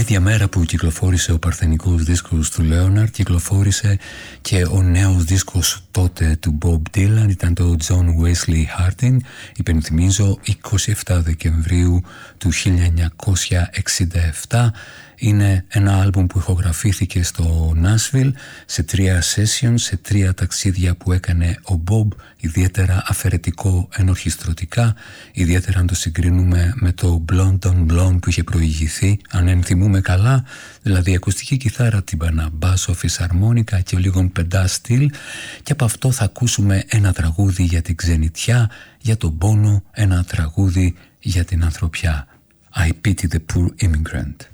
ίδια μέρα που κυκλοφόρησε ο παρθενικός δίσκος του Λέοναρντ, κυκλοφόρησε και ο νέος δίσκος τότε του Bob Dylan, ήταν το John Wesley Harding, υπενθυμίζω 27 Δεκεμβρίου του 1967. Είναι ένα άλμπουμ που ηχογραφήθηκε στο Nashville σε 3 sessions, σε 3 ταξίδια που έκανε ο Bob, ιδιαίτερα αφαιρετικό ενορχιστρωτικά, ιδιαίτερα αν το συγκρίνουμε με το Blonde on Blonde που είχε προηγηθεί, αν ενθυμούμε καλά, δηλαδή ακουστική κιθάρα, τύμπανα, μπάσο, φυσαρμόνικα και λίγο πεντά στυλ, και από αυτό θα ακούσουμε ένα τραγούδι για την ξενιτιά, για τον πόνο, ένα τραγούδι για την ανθρωπιά. I pity the poor immigrant.